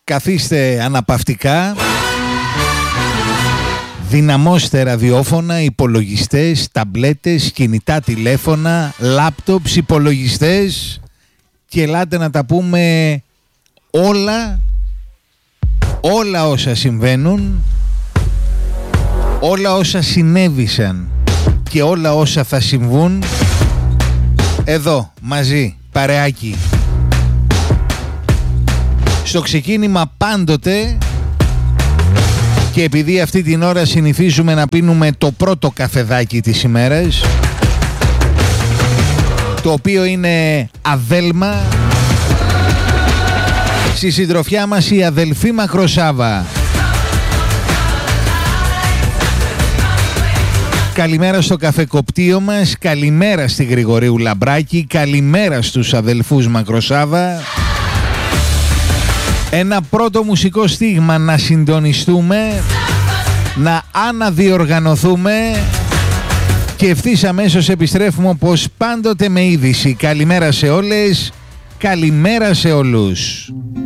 Καθίστε αναπαυτικά, δυναμώστε ραδιόφωνα, υπολογιστές, ταμπλέτες, κινητά τηλέφωνα, λάπτοπς, υπολογιστές και ελάτε να τα πούμε όλα όσα συμβαίνουν, όλα όσα συνέβησαν και όλα όσα θα συμβούν εδώ μαζί, παρεάκι. Στο ξεκίνημα πάντοτε, και επειδή αυτή την ώρα συνηθίζουμε να πίνουμε το πρώτο καφεδάκι της ημέρας, το οποίο είναι αδέλμα, στη συντροφιά μας η αδελφή Μακροσάβα. Καλημέρα στο καφεκοπτείο μας, καλημέρα στη Γρηγορίου Λαμπράκη, καλημέρα στους αδελφούς Μακροσάβα. Ένα πρώτο μουσικό στίγμα να συντονιστούμε, να αναδιοργανωθούμε και ευθύς αμέσως επιστρέφουμε όπως πάντοτε με είδηση. Καλημέρα σε όλες, καλημέρα σε όλους.